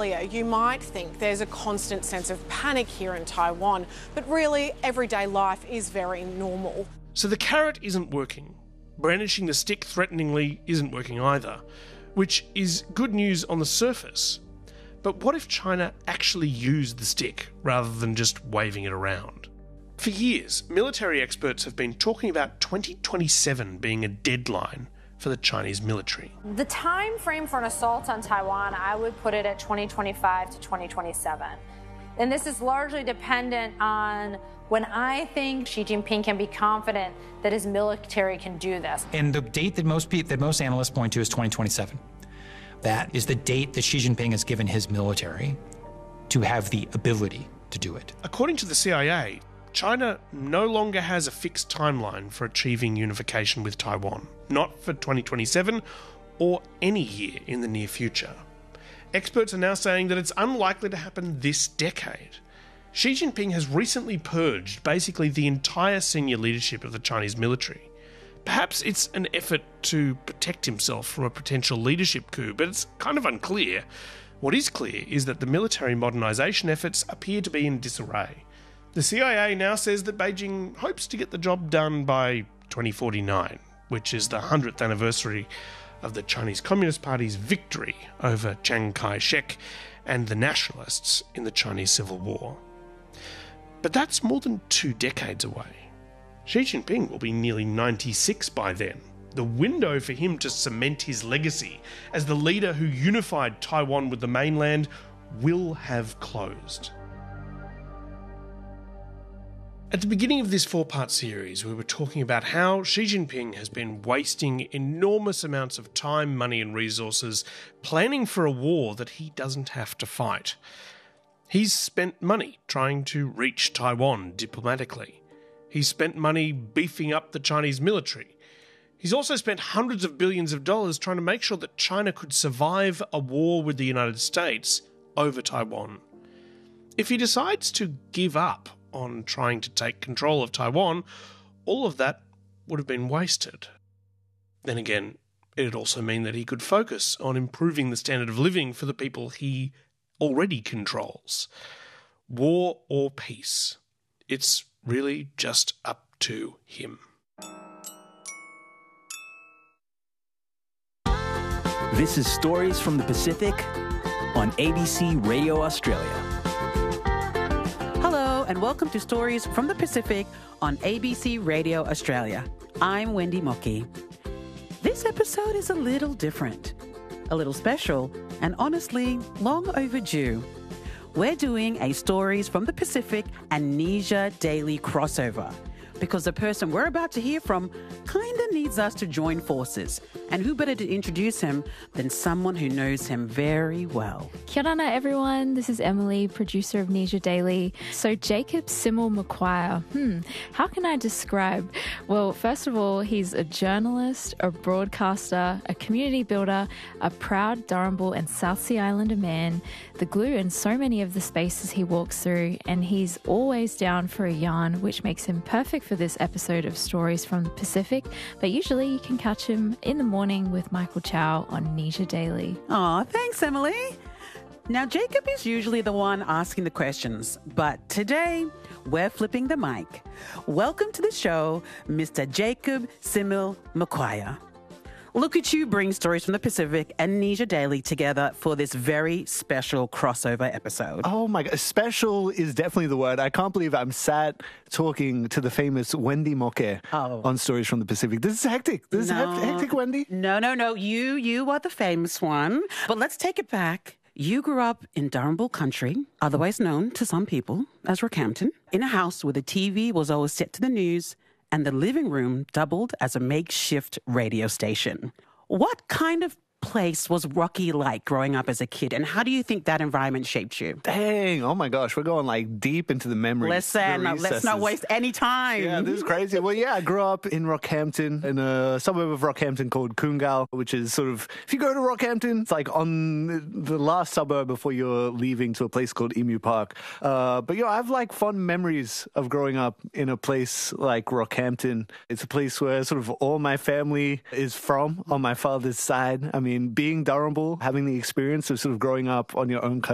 Australia, you might think there's a constant sense of panic here in Taiwan, but really, everyday life is very normal. So the carrot isn't working. Brandishing the stick threateningly isn't working either, which is good news on the surface. But what if China actually used the stick rather than just waving it around? For years, military experts have been talking about 2027 being a deadline for the Chinese military. The time frame for an assault on Taiwan, I would put it at 2025 to 2027. And this is largely dependent on when I think Xi Jinping can be confident that his military can do this. And the date that most analysts point to is 2027. That is the date that Xi Jinping has given his military to have the ability to do it. According to the CIA, China no longer has a fixed timeline for achieving unification with Taiwan, not for 2027 or any year in the near future. Experts are now saying that it's unlikely to happen this decade. Xi Jinping has recently purged basically the entire senior leadership of the Chinese military. Perhaps it's an effort to protect himself from a potential leadership coup, but it's kind of unclear. What is clear is that the military modernisation efforts appear to be in disarray. The CIA now says that Beijing hopes to get the job done by 2049, which is the 100th anniversary of the Chinese Communist Party's victory over Chiang Kai-shek and the nationalists in the Chinese Civil War. But that's more than 2 decades away. Xi Jinping will be nearly 96 by then. The window for him to cement his legacy as the leader who unified Taiwan with the mainland will have closed. At the beginning of this 4-part series, we were talking about how Xi Jinping has been wasting enormous amounts of time, money and resources planning for a war that he doesn't have to fight. He's spent money trying to reach Taiwan diplomatically. He's spent money beefing up the Chinese military. He's also spent hundreds of billions of dollars trying to make sure that China could survive a war with the United States over Taiwan. If he decides to give up on trying to take control of Taiwan, all of that would have been wasted. Then again, it'd also mean that he could focus on improving the standard of living for the people he already controls. War or peace, it's really just up to him. This is Stories from the Pacific on ABC Radio Australia. Hello and welcome to Stories from the Pacific on ABC Radio Australia. I'm Wendy Mocky. This episode is a little different, a little special, and honestly, long overdue. We're doing a Stories from the Pacific Amnesia Daily crossover because the person we're about to hear from kinda needs us to join forces. And who better to introduce him than someone who knows him very well? Kia ora, everyone. This is Emily, producer of Amnesia Daily. So Jacob Simmel Maguire, how can I describe? Well, first of all, he's a journalist, a broadcaster, a community builder, a proud Darumbal and South Sea Islander man, the glue in so many of the spaces he walks through, and he's always down for a yarn, which makes him perfect for this episode of Stories from the Pacific. But usually you can catch him in the morning with Michael Chow on Amnesia Daily. Aw, thanks, Emily. Now, Jacob is usually the one asking the questions, but today we're flipping the mic. Welcome to the show, Mr. Jacob Simmel Maguire. Look at you bring Stories from the Pacific and Amnesia Daily together for this very special crossover episode. Oh my God, special is definitely the word. I can't believe I'm sat talking to the famous Wendy Moke on Stories from the Pacific. This is hectic. This is hectic, Wendy. No. You are the famous one. But let's take it back. You grew up in Darumbal country, otherwise known to some people as Rockhampton, in a house where the TV was always set to the news and the living room doubled as a makeshift radio station. What kind of place was Rocky like growing up as a kid, and how do you think that environment shaped you? Dang, oh my gosh, we're going like deep into the memories. Let's not waste any time. Yeah, this is crazy. Well, yeah, I grew up in Rockhampton, in a suburb of Rockhampton called Coongal, which is sort of, if you go to Rockhampton, it's like on the last suburb before you're leaving to a place called Emu Park. But I have like fond memories of growing up in a place like Rockhampton. It's a place where sort of all my family is from on my father's side. I mean, being Darumbal, having the experience of sort of growing up on your own